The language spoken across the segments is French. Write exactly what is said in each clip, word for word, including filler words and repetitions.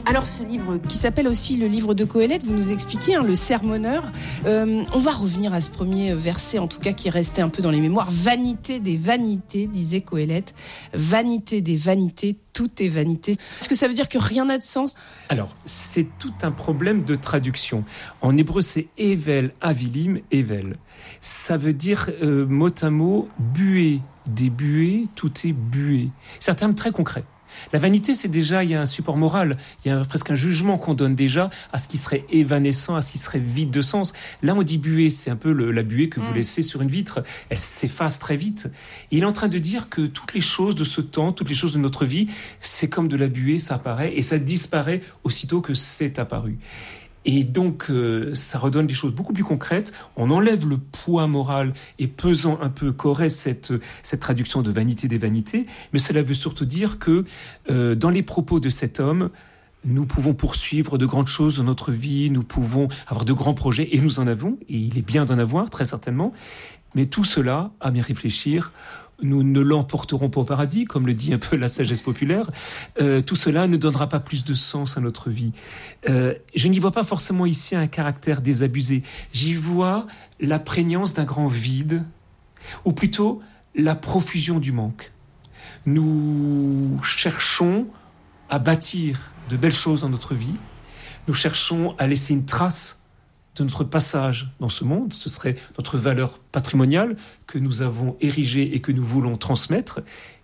Alors ce livre qui s'appelle aussi le livre de Qoélette, vous nous expliquez, hein, le sermonneur, euh, on va revenir à ce premier verset en tout cas qui est resté un peu dans les mémoires. Vanité des vanités, disait Qoélette, vanité des vanités, tout est vanité. Est-ce que ça veut dire que rien n'a de sens ? Alors, c'est tout un problème de traduction. En hébreu, c'est Evel, Avilim, Evel. Ça veut dire, euh, mot à mot, buée. Des buées, tout est buée. C'est un terme très concret. La vanité, c'est déjà, il y a un support moral, il y a presque un jugement qu'on donne déjà à ce qui serait évanescent, à ce qui serait vide de sens. Là, on dit buée, c'est un peu le, la buée que vous laissez sur une vitre. Elle s'efface très vite. Et il est en train de dire que toutes les choses de ce temps, toutes les choses de notre vie, c'est comme de la buée, ça apparaît et ça disparaît aussitôt que c'est apparu. Et donc, euh, ça redonne des choses beaucoup plus concrètes. On enlève le poids moral et pesant un peu qu'aurait cette, cette traduction de vanité des vanités. Mais cela veut surtout dire que euh, dans les propos de cet homme, nous pouvons poursuivre de grandes choses dans notre vie, nous pouvons avoir de grands projets, et nous en avons, et il est bien d'en avoir, très certainement. Mais tout cela, à bien réfléchir, nous ne l'emporterons pas au paradis, comme le dit un peu la sagesse populaire. Euh, tout cela ne donnera pas plus de sens à notre vie. Euh, je n'y vois pas forcément ici un caractère désabusé. J'y vois la prégnance d'un grand vide, ou plutôt la profusion du manque. Nous cherchons à bâtir de belles choses dans notre vie. Nous cherchons à laisser une trace de notre passage dans ce monde. Ce serait notre valeur patrimoniale que nous avons érigée et que nous voulons transmettre.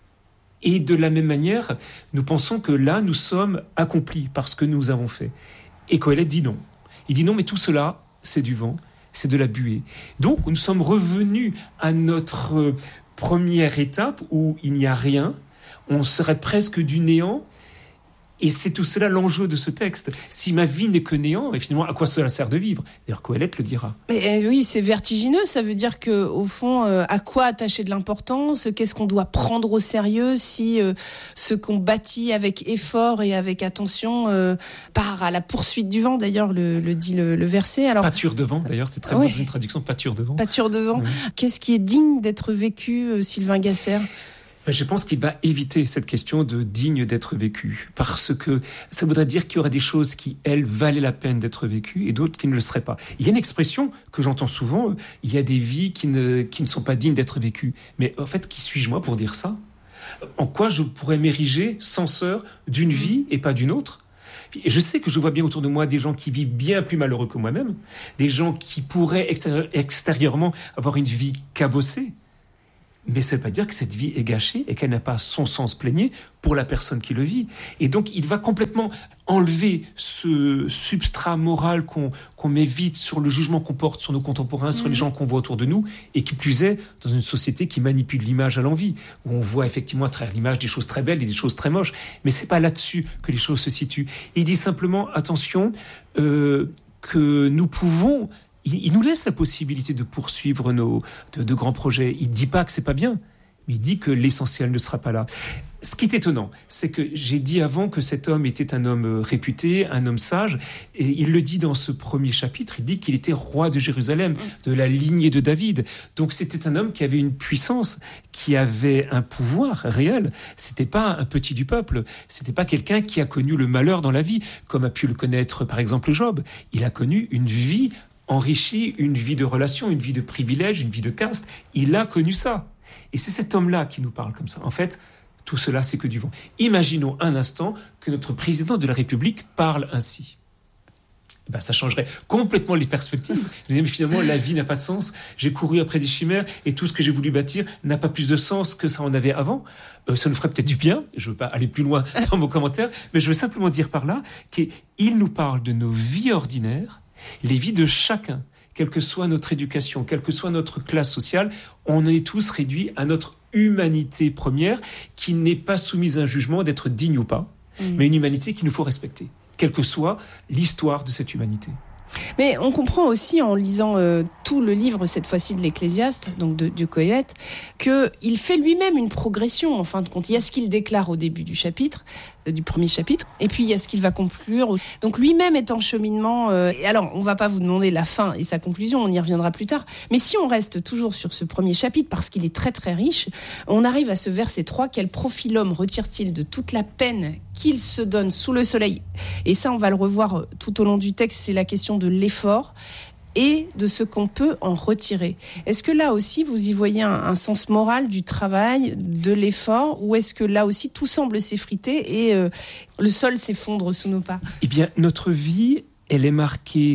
Et de la même manière, nous pensons que là, nous sommes accomplis par ce que nous avons fait. Et Qoélette dit non. Il dit non, mais tout cela, c'est du vent, c'est de la buée. Donc, nous sommes revenus à notre première étape où il n'y a rien. On serait presque du néant. Et c'est tout cela l'enjeu de ce texte. Si ma vie n'est que néant, et finalement, à quoi cela sert de vivre ? D'ailleurs, Qoélette le dira. Mais, euh, oui, c'est vertigineux. Ça veut dire que, au fond, euh, à quoi attacher de l'importance ? Qu'est-ce qu'on doit prendre au sérieux si euh, ce qu'on bâtit avec effort et avec attention euh, part à la poursuite du vent ? D'ailleurs, le, le dit le, le verset. Alors, pâture de vent, d'ailleurs, c'est très ouais. beau dans une traduction, pâture de vent. Pâture de vent. Ouais. Qu'est-ce qui est digne d'être vécu, euh, Sylvain Gasser ? Je pense qu'il va éviter cette question de digne d'être vécu, parce que ça voudrait dire qu'il y aurait des choses qui, elles, valaient la peine d'être vécues et d'autres qui ne le seraient pas. Il y a une expression que j'entends souvent, il y a des vies qui ne, qui ne sont pas dignes d'être vécues. Mais en fait, qui suis-je moi pour dire ça ? En quoi je pourrais m'ériger censeur d'une vie et pas d'une autre ? Et je sais que je vois bien autour de moi des gens qui vivent bien plus malheureux que moi-même, des gens qui pourraient extérieurement avoir une vie cabossée. Mais ça ne veut pas dire que cette vie est gâchée et qu'elle n'a pas son sens plénier pour la personne qui le vit. Et donc, il va complètement enlever ce substrat moral qu'on, qu'on met vite sur le jugement qu'on porte sur nos contemporains, mmh. sur les gens qu'on voit autour de nous, et qui plus est, dans une société qui manipule l'image à l'envi, où on voit effectivement à travers l'image des choses très belles et des choses très moches. Mais ce n'est pas là-dessus que les choses se situent. Il dit simplement, attention, euh, que nous pouvons... Il nous laisse la possibilité de poursuivre nos, de, de grands projets. Il ne dit pas que c'est pas bien, mais il dit que l'essentiel ne sera pas là. Ce qui est étonnant, c'est que j'ai dit avant que cet homme était un homme réputé, un homme sage, et il le dit dans ce premier chapitre, il dit qu'il était roi de Jérusalem, de la lignée de David. Donc c'était un homme qui avait une puissance, qui avait un pouvoir réel. C'était pas un petit du peuple, c'était pas quelqu'un qui a connu le malheur dans la vie, comme a pu le connaître par exemple Job. Il a connu une vie enrichi, une vie de relations, une vie de privilèges, une vie de caste. Il a connu ça. Et c'est cet homme-là qui nous parle comme ça. En fait, tout cela, c'est que du vent. Imaginons un instant que notre président de la République parle ainsi. Ben, ça changerait complètement les perspectives. Mais finalement, la vie n'a pas de sens. J'ai couru après des chimères et tout ce que j'ai voulu bâtir n'a pas plus de sens que ça en avait avant. Euh, ça nous ferait peut-être du bien. Je ne veux pas aller plus loin dans mon commentaire, mais je veux simplement dire par là qu'il nous parle de nos vies ordinaires, les vies de chacun, quelle que soit notre éducation, quelle que soit notre classe sociale, on est tous réduits à notre humanité première qui n'est pas soumise à un jugement d'être digne ou pas, mmh. mais une humanité qu'il nous faut respecter, quelle que soit l'histoire de cette humanité. Mais on comprend aussi en lisant euh, tout le livre, cette fois-ci de l'Ecclésiaste, donc de, de Qoélette, qu'il fait lui-même une progression, en fin de compte. Il y a ce qu'il déclare au début du chapitre, euh, du premier chapitre, et puis il y a ce qu'il va conclure. Donc lui-même est en cheminement. Euh, et alors, on ne va pas vous demander la fin et sa conclusion, on y reviendra plus tard. Mais si on reste toujours sur ce premier chapitre, parce qu'il est très très riche, on arrive à ce verset trois. Quel profit l'homme retire-t-il de toute la peine qu'il se donne sous le soleil. Et ça, on va le revoir tout au long du texte, c'est la question de l'effort et de ce qu'on peut en retirer. Est-ce que là aussi, vous y voyez un, un sens moral du travail, de l'effort, ou est-ce que là aussi, tout semble s'effriter et euh, le sol s'effondre sous nos pas ? Eh bien, notre vie, elle est marquée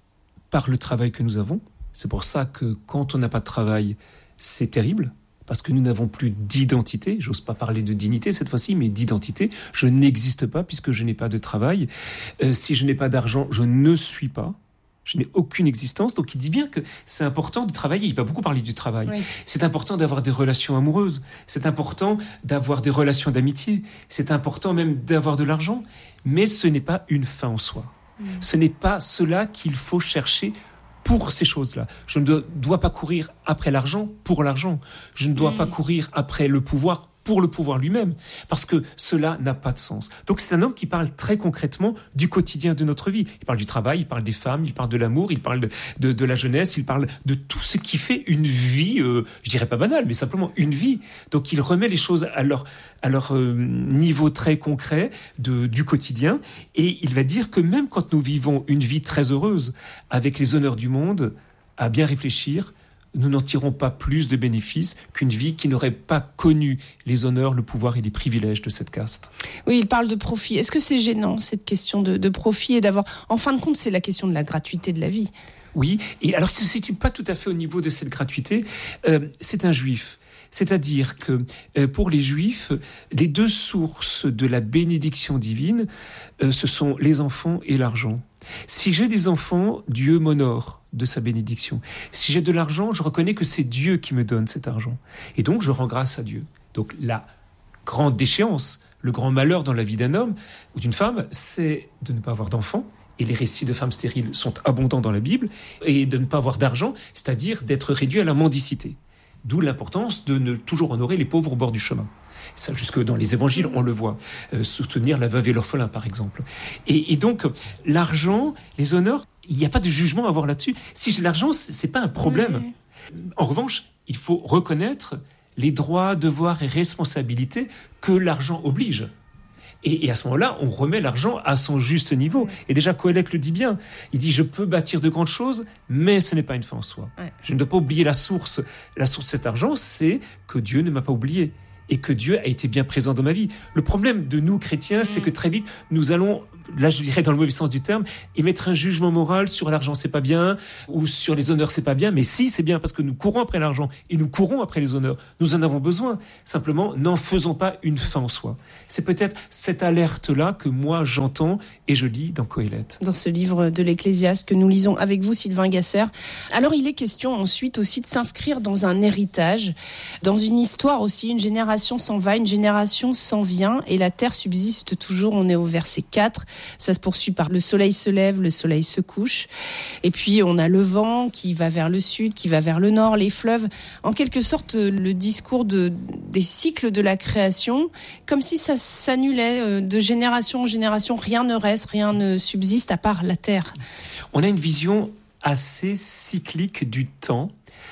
par le travail que nous avons. C'est pour ça que quand on n'a pas de travail, c'est terrible, parce que nous n'avons plus d'identité. J'ose pas parler de dignité cette fois-ci, mais d'identité. Je n'existe pas puisque je n'ai pas de travail. Euh, si je n'ai pas d'argent, je ne suis pas. Je n'ai aucune existence. Donc il dit bien que c'est important de travailler. Il va beaucoup parler du travail. Oui. C'est important d'avoir des relations amoureuses. C'est important d'avoir des relations d'amitié. C'est important même d'avoir de l'argent. Mais ce n'est pas une fin en soi. Mmh. Ce n'est pas cela qu'il faut chercher pour ces choses-là. Je ne dois, dois pas courir après l'argent pour l'argent. Je ne dois mmh. pas courir après le pouvoir pour le pouvoir lui-même, parce que cela n'a pas de sens. Donc c'est un homme qui parle très concrètement du quotidien de notre vie. Il parle du travail, il parle des femmes, il parle de l'amour, il parle de, de, de la jeunesse, il parle de tout ce qui fait une vie, euh, je dirais pas banale, mais simplement une vie. Donc il remet les choses à leur, à leur euh, niveau très concret de, du quotidien, et il va dire que même quand nous vivons une vie très heureuse, avec les honneurs du monde, à bien réfléchir, nous n'en tirons pas plus de bénéfices qu'une vie qui n'aurait pas connu les honneurs, le pouvoir et les privilèges de cette caste. Oui, il parle de profit. Est-ce que c'est gênant, cette question de, de profit et d'avoir... En fin de compte, c'est la question de la gratuité de la vie. Oui, et alors il ne se situe pas tout à fait au niveau de cette gratuité. Euh, c'est un juif. C'est-à-dire que euh, pour les Juifs, les deux sources de la bénédiction divine, euh, ce sont les enfants et l'argent. Si j'ai des enfants, Dieu m'honore de sa bénédiction. Si j'ai de l'argent, je reconnais que c'est Dieu qui me donne cet argent. Et donc, je rends grâce à Dieu. Donc, la grande déchéance, le grand malheur dans la vie d'un homme ou d'une femme, c'est de ne pas avoir d'enfants. Et les récits de femmes stériles sont abondants dans la Bible. Et de ne pas avoir d'argent, c'est-à-dire d'être réduit à la mendicité. D'où l'importance de ne toujours honorer les pauvres au bord du chemin. Ça, jusque dans les évangiles, on le voit. Euh, soutenir la veuve et l'orphelin, par exemple. Et, et donc, l'argent, les honneurs, il n'y a pas de jugement à avoir là-dessus. Si j'ai l'argent, ce n'est pas un problème. Oui. En revanche, il faut reconnaître les droits, devoirs et responsabilités que l'argent oblige. Et, et à ce moment-là, on remet l'argent à son juste niveau. Ouais. Et déjà, Qoéleth le dit bien. Il dit, je peux bâtir de grandes choses, mais ce n'est pas une fin en soi. Ouais. Je ne dois pas oublier la source. La source de cet argent, c'est que Dieu ne m'a pas oublié. Et que Dieu a été bien présent dans ma vie. Le problème de nous, chrétiens, mmh. c'est que très vite, nous allons, là je dirais dans le mauvais sens du terme, émettre un jugement moral sur l'argent, c'est pas bien, ou sur les honneurs, c'est pas bien, mais si, c'est bien, parce que nous courons après l'argent, et nous courons après les honneurs. Nous en avons besoin. Simplement, n'en faisons pas une fin en soi. C'est peut-être cette alerte-là que moi, j'entends et je lis dans Qoéleth. Dans ce livre de l'Ecclésiaste que nous lisons avec vous, Sylvain Gasser. Alors, il est question ensuite aussi de s'inscrire dans un héritage, dans une histoire aussi, une génération s'en va, une génération s'en vient et la terre subsiste toujours. On est au verset quatre. Ça se poursuit par le soleil se lève, le soleil se couche. Et puis on a le vent qui va vers le sud, qui va vers le nord, les fleuves. En quelque sorte, le discours de, des cycles de la création, comme si ça s'annulait de génération en génération. Rien ne reste, rien ne subsiste à part la terre. On a une vision assez cyclique du temps,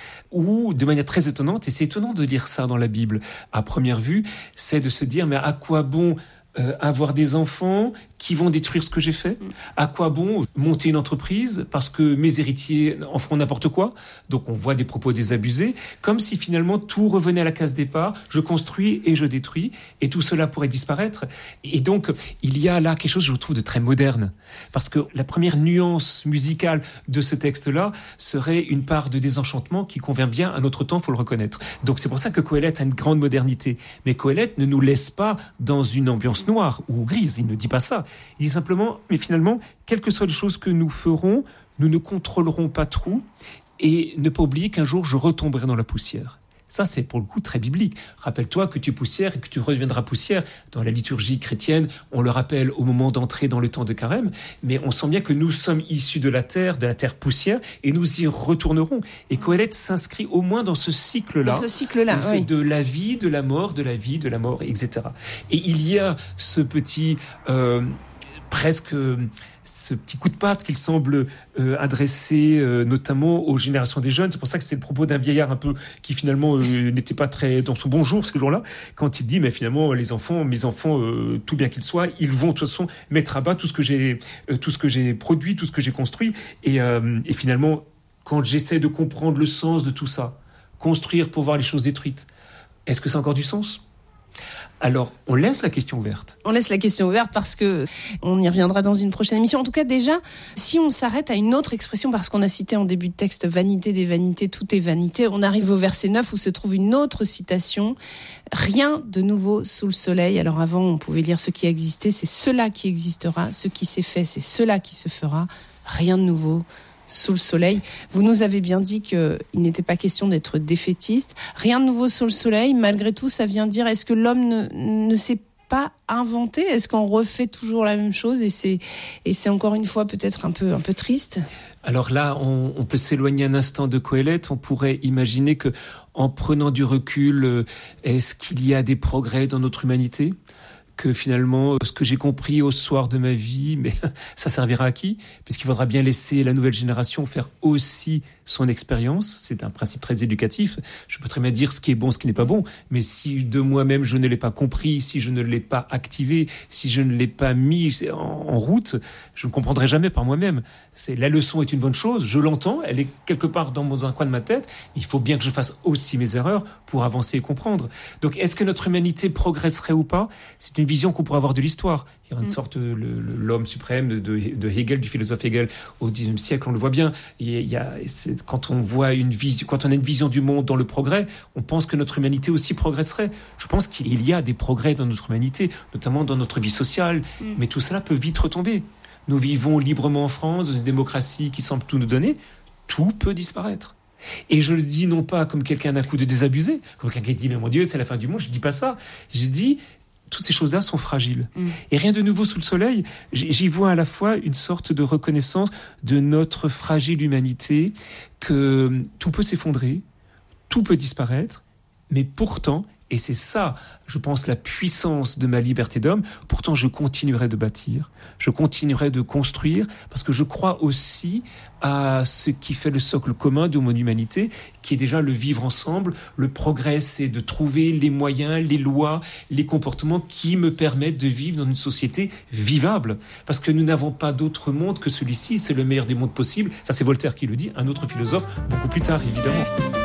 ou de manière très étonnante, et c'est étonnant de lire ça dans la Bible, à première vue, c'est de se dire, mais à quoi bon euh, avoir des enfants qui vont détruire ce que j'ai fait ? À quoi bon monter une entreprise parce que mes héritiers en feront n'importe quoi ? Donc on voit des propos désabusés, comme si finalement tout revenait à la case départ, je construis et je détruis, et tout cela pourrait disparaître. Et donc il y a là quelque chose, je trouve, de très moderne, parce que la première nuance musicale de ce texte-là serait une part de désenchantement qui convient bien à notre temps, il faut le reconnaître. Donc c'est pour ça que Qoéleth a une grande modernité. Mais Qoéleth ne nous laisse pas dans une ambiance noire ou grise, il ne dit pas ça. Il dit simplement, mais finalement, quelles que soient les choses que nous ferons, nous ne contrôlerons pas trop, et ne pas oublier qu'un jour je retomberai dans la poussière. Ça, c'est pour le coup très biblique. Rappelle-toi que tu es poussière et que tu reviendras poussière. Dans la liturgie chrétienne, on le rappelle au moment d'entrer dans le temps de carême, mais on sent bien que nous sommes issus de la terre, de la terre poussière, et nous y retournerons. Et Qoéleth s'inscrit au moins dans ce cycle-là. Dans ce cycle-là, de, oui. De la vie, de la mort, de la vie, de la mort, et cetera. Et il y a ce petit... Euh, presque euh, ce petit coup de patte qu'il semble euh, adresser euh, notamment aux générations des jeunes. C'est pour ça que c'est le propos d'un vieillard un peu qui finalement euh, n'était pas très dans son bon jour ce jour-là, quand il dit mais finalement les enfants, mes enfants, euh, tout bien qu'ils soient, ils vont de toute façon mettre à bas tout ce que j'ai, euh, tout ce que j'ai produit, tout ce que j'ai construit. Et, euh, et finalement, quand j'essaie de comprendre le sens de tout ça, construire pour voir les choses détruites, est-ce que ça a encore du sens ? Alors, on laisse la question ouverte. On laisse la question ouverte parce que on y reviendra dans une prochaine émission. En tout cas, déjà, si on s'arrête à une autre expression, parce qu'on a cité en début de texte « vanité des vanités, tout est vanité », on arrive au verset neuf où se trouve une autre citation. « Rien de nouveau sous le soleil ». Alors avant, on pouvait lire ce qui a existé, c'est cela qui existera. Ce qui s'est fait, c'est cela qui se fera. Rien de nouveau sous le soleil. Vous nous avez bien dit qu'il n'était pas question d'être défaitiste. Rien de nouveau sous le soleil. Malgré tout, ça vient dire, est-ce que l'homme ne, ne s'est pas inventé ? Est-ce qu'on refait toujours la même chose ? Et c'est, et c'est encore une fois peut-être un peu, un peu triste. Alors là, on, on peut s'éloigner un instant de Coëlette. On pourrait imaginer que, en prenant du recul, est-ce qu'il y a des progrès dans notre humanité ? Que finalement, ce que j'ai compris au soir de ma vie, mais ça servira à qui ? Puisqu'il faudra bien laisser la nouvelle génération faire aussi son expérience. C'est un principe très éducatif. Je peux très bien dire ce qui est bon, ce qui n'est pas bon, mais si de moi-même je ne l'ai pas compris, si je ne l'ai pas activé, si je ne l'ai pas mis en, en route, je ne comprendrai jamais par moi-même. C'est, la leçon est une bonne chose, je l'entends, elle est quelque part dans un coin de ma tête. Il faut bien que je fasse aussi mes erreurs pour avancer et comprendre. Donc, est-ce que notre humanité progresserait ou pas ? C'est une vision qu'on pourrait avoir de l'histoire. Il y a une mmh. sorte de le, le, l'homme suprême de, de Hegel, du philosophe Hegel au dix-neuvième siècle, on le voit bien. Et il y a, c'est, quand on voit une vision, quand on a une vision du monde dans le progrès, on pense que notre humanité aussi progresserait. Je pense qu'il y a des progrès dans notre humanité, notamment dans notre vie sociale, mmh. mais tout cela peut vite retomber. Nous vivons librement en France, dans une démocratie qui semble tout nous donner. Tout peut disparaître. Et je le dis non pas comme quelqu'un d'un coup de désabusé, comme quelqu'un qui dit « mais mon Dieu, c'est la fin du monde », je ne dis pas ça. Je dis toutes ces choses-là sont fragiles. Mmh. Et rien de nouveau sous le soleil, j'y vois à la fois une sorte de reconnaissance de notre fragile humanité, que tout peut s'effondrer, tout peut disparaître, mais pourtant, et c'est ça, je pense, la puissance de ma liberté d'homme, pourtant je continuerai de bâtir, je continuerai de construire, parce que je crois aussi à ce qui fait le socle commun de mon humanité, qui est déjà le vivre ensemble. Le progrès, c'est de trouver les moyens, les lois, les comportements qui me permettent de vivre dans une société vivable. Parce que nous n'avons pas d'autre monde que celui-ci, c'est le meilleur des mondes possibles. Ça, c'est Voltaire qui le dit, un autre philosophe, beaucoup plus tard, évidemment.